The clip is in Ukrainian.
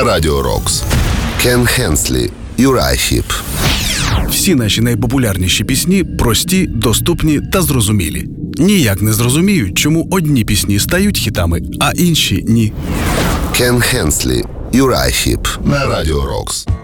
Радіо Рокс. Кен Хенслі, Юрай Хіп. Всі наші найпопулярніші пісні прості, доступні та зрозумілі. Ніяк не зрозуміють, чому одні пісні стають хітами, а інші – ні. Кен Хенслі, Юрай Хіп на Радіо Рокс.